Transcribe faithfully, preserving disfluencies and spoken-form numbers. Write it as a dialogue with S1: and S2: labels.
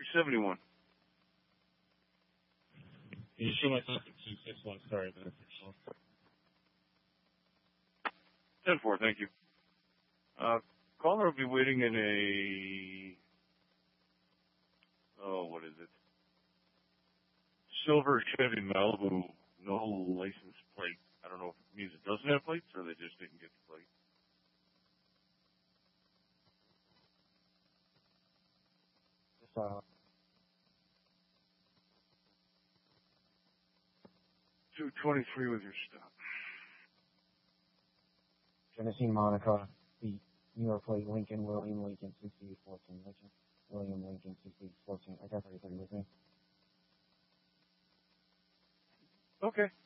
S1: seventy-one.
S2: Can you show my thoughts at two six one? Sorry, but
S1: ten four, thank you. Uh, caller will be waiting in a, oh, what is it? Silver Chevy Malibu, no license plate. I don't know if it means it doesn't have plates or they just didn't get the plate.
S3: So,
S1: two twenty-three with your stop.
S3: Genesee Monica, the New York plate, Lincoln, William Lincoln, sixty-eight fourteen, Lincoln, William Lincoln, sixty-eight fourteen. I got thirty-three with me.
S1: Okay.